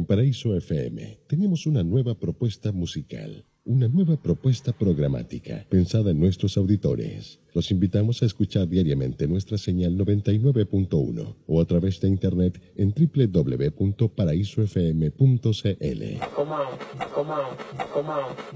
En Paraíso FM tenemos una nueva propuesta musical, una nueva propuesta programática pensada en nuestros auditores. Los invitamos a escuchar diariamente nuestra señal 99.1 o a través de internet en www.paraisofm.cl.